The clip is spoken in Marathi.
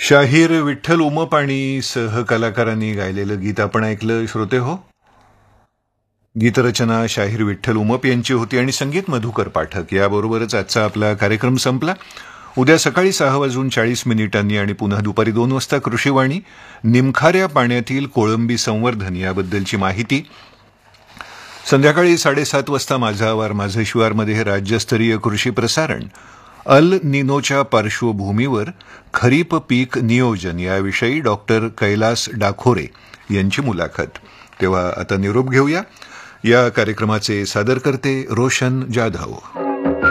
शाहीर विठ्ठल उमप आणि सहकलाकारांनी गायलेलं गीत आपण ऐकलं श्रोते हो. गीतरचना शाहीर विठ्ठल उमप यांची होती आणि संगीत मधुकर पाठक. याबरोबरच आजचा आपला कार्यक्रम संपला. उद्या सकाळी 6:40 आणि पुन्हा दुपारी 2 वाजता कृषीवाणी, निमखाऱ्या पाण्यातील कोळंबी संवर्धन याबद्दलची माहिती. संध्याकाळी 7:30 वाजता माझा आवार माझं शिवारमध्ये हे राज्यस्तरीय कृषी प्रसारण. अल निनोच्या पार्श्वभूमीवर खरीप पीक नियोजन याविषयी डॉक्टर कैलास डाखोरे यांची मुलाखत. तेव्हा आता निरोप घेऊया. या कार्यक्रमाचे सादरकर्ते रोशन जाधव.